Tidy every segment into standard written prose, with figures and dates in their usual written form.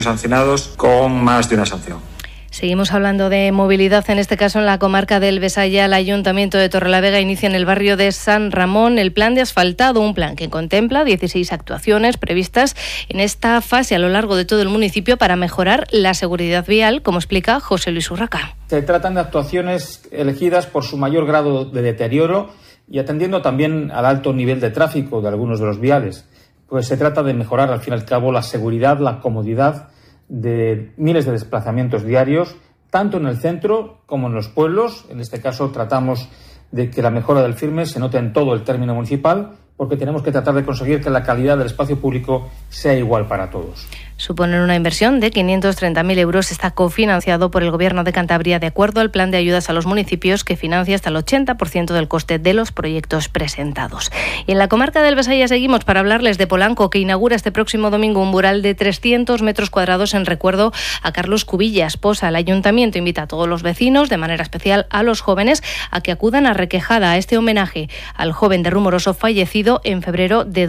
sancionados con más de una sanción. Seguimos hablando de movilidad, en este caso en la comarca del Besaya. El Ayuntamiento de Torrelavega inicia en el barrio de San Ramón el plan de asfaltado, un plan que contempla 16 actuaciones previstas en esta fase a lo largo de todo el municipio para mejorar la seguridad vial, como explica José Luis Urraca. Se tratan de actuaciones elegidas por su mayor grado de deterioro y atendiendo también al alto nivel de tráfico de algunos de los viales. Pues se trata de mejorar, al fin y al cabo, la seguridad, la comodidad de miles de desplazamientos diarios, tanto en el centro como en los pueblos. En este caso tratamos de que la mejora del firme se note en todo el término municipal, porque tenemos que tratar de conseguir que la calidad del espacio público sea igual para todos. Suponen una inversión de 530.000 euros. Está cofinanciado por el Gobierno de Cantabria de acuerdo al plan de ayudas a los municipios que financia hasta el 80% del coste de los proyectos presentados. Y en la comarca del Besaya seguimos para hablarles de Polanco, que inaugura este próximo domingo un mural de 300 metros cuadrados en recuerdo a Carlos Cubillas Posa. El Ayuntamiento invita a todos los vecinos, de manera especial a los jóvenes, a que acudan a Requejada a este homenaje al joven de Rumoroso fallecido en febrero de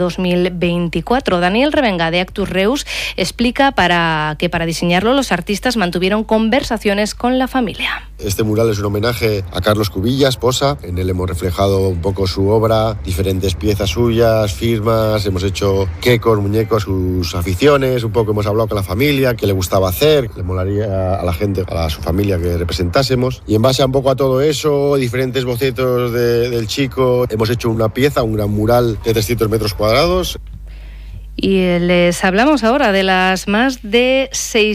2024. Daniel Revenga, de Actus Reus, explica que para diseñarlo los artistas mantuvieron conversaciones con la familia. Este mural es un homenaje a Carlos Cubillas Posa. En él hemos reflejado un poco su obra, diferentes piezas suyas, firmas, hemos hecho quecos, muñecos, sus aficiones, un poco hemos hablado con la familia, qué le gustaba hacer, le molaría a la gente, a su familia que representásemos. Y en base a un poco a todo eso, diferentes bocetos del chico, hemos hecho una pieza, un gran mural de 300 metros cuadrados. Y les hablamos ahora de las más de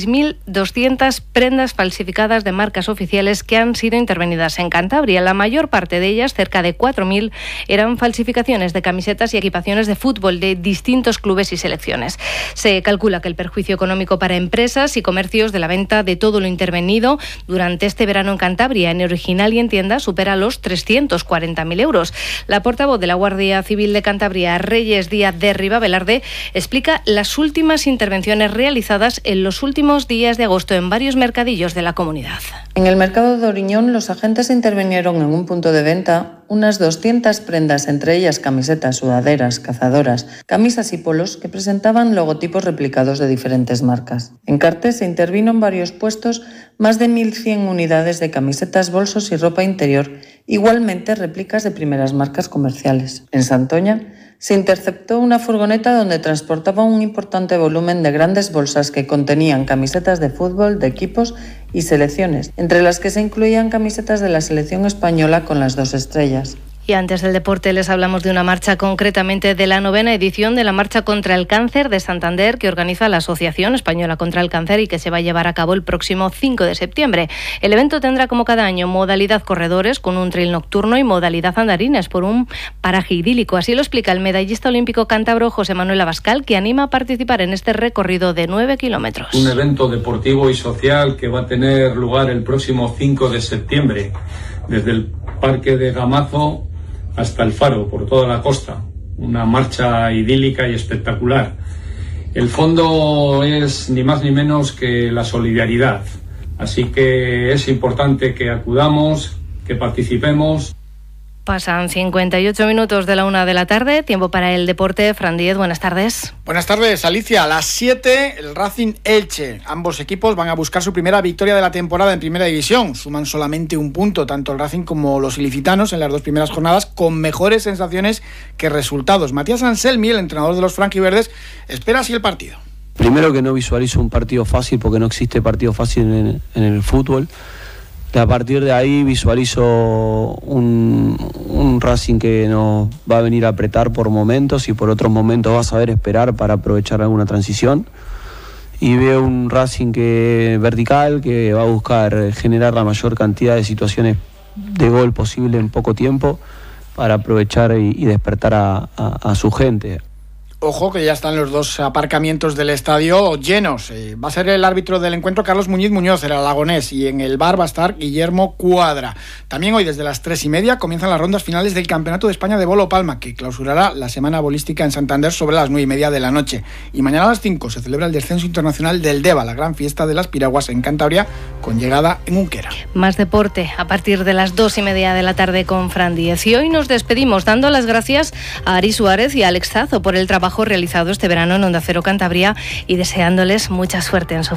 6.200 prendas falsificadas de marcas oficiales que han sido intervenidas en Cantabria. La mayor parte de ellas, cerca de 4.000, eran falsificaciones de camisetas y equipaciones de fútbol de distintos clubes y selecciones. Se calcula que el perjuicio económico para empresas y comercios de la venta de todo lo intervenido durante este verano en Cantabria, en original y en tienda, supera los 340.000 euros. La portavoz de la Guardia Civil de Cantabria, Reyes Díaz de Ribavelarde, explica las últimas intervenciones realizadas en los últimos días de agosto en varios mercadillos de la comunidad. En el mercado de Oriñón, los agentes intervinieron en un punto de venta unas 200 prendas, entre ellas camisetas, sudaderas, cazadoras, camisas y polos que presentaban logotipos replicados de diferentes marcas. En Cartes se intervino en varios puestos más de 1.100 unidades de camisetas, bolsos y ropa interior, igualmente réplicas de primeras marcas comerciales. En Santoña se interceptó una furgoneta donde transportaba un importante volumen de grandes bolsas que contenían camisetas de fútbol, de equipos y selecciones, entre las que se incluían camisetas de la selección española con las 2 estrellas. Y antes del deporte les hablamos de una marcha, concretamente de la 9ª edición de la Marcha contra el Cáncer de Santander, que organiza la Asociación Española contra el Cáncer y que se va a llevar a cabo el próximo 5 de septiembre. El evento tendrá, como cada año, modalidad corredores con un trail nocturno y modalidad andarines por un paraje idílico. Así lo explica el medallista olímpico cántabro José Manuel Abascal, que anima a participar en este recorrido de 9 kilómetros. Un evento deportivo y social que va a tener lugar el próximo 5 de septiembre, desde el Parque de Gamazo hasta el Faro, por toda la costa. Una marcha idílica y espectacular. El fondo es ni más ni menos que la solidaridad. Así que es importante que acudamos, que participemos. Pasan 58 minutos de la 1 de la tarde, tiempo para el deporte. Fran Díez, buenas tardes. Buenas tardes, Alicia. A las 7, el Racing Elche. Ambos equipos van a buscar su primera victoria de la temporada en Primera División. Suman solamente un punto, tanto el Racing como los ilicitanos, en las 2 primeras jornadas, con mejores sensaciones que resultados. Matías Anselmi, el entrenador de los franquiverdes, espera así el partido. Primero, que no visualizo un partido fácil, porque no existe partido fácil en el fútbol. A partir de ahí visualizo un Racing que nos va a venir a apretar por momentos y por otros momentos va a saber esperar para aprovechar alguna transición. Y veo un Racing vertical que va a buscar generar la mayor cantidad de situaciones de gol posible en poco tiempo para aprovechar y despertar a su gente. Ojo, que ya están los 2 aparcamientos del estadio llenos. Va a ser el árbitro del encuentro Carlos Muñoz, el aragonés, y en el bar va a estar Guillermo Cuadra. También hoy, desde las 3:30, comienzan las rondas finales del Campeonato de España de Bolo Palma, que clausurará la semana bolística en Santander sobre las 9:30 de la noche. Y mañana a las 5 se celebra el descenso internacional del Deva, la gran fiesta de las piraguas en Cantabria, con llegada en Unquera. Más deporte a partir de las 2:30 de la tarde con Fran Díez. Y hoy nos despedimos dando las gracias a Ari Suárez y a Alex Zazo por el trabajo trabajo realizado este verano en Onda Cero Cantabria y deseándoles mucha suerte en su